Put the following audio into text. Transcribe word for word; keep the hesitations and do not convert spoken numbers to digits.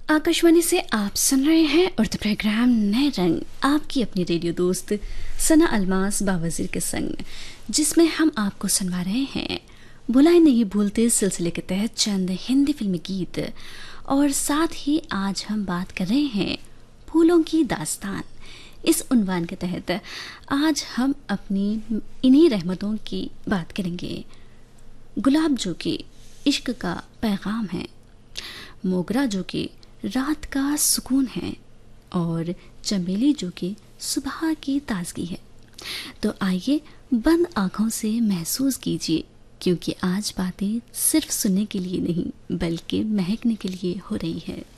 आकाशवाणी से आप सुन रहे हैं उर्दू प्रोग्राम नए रंग, आपकी अपनी रेडियो दोस्त सना अलमास बावजीर के संग, जिसमें हम आपको सुनवा रहे हैं भुलाए नहीं भूलते सिलसिले के तहत चंद हिंदी फिल्मी गीत। और साथ ही आज हम बात कर रहे हैं फूलों की दास्तान। इस उन्वान के तहत आज हम अपनी इन्हीं रहमतों की बात करेंगे। गुलाब जो कि इश्क का पैगाम है, मोगरा जो कि रात का सुकून है, और चमेली जो कि सुबह की ताजगी है। तो आइए बंद आंखों से महसूस कीजिए, क्योंकि आज बातें सिर्फ सुनने के लिए नहीं बल्कि महकने के लिए हो रही है।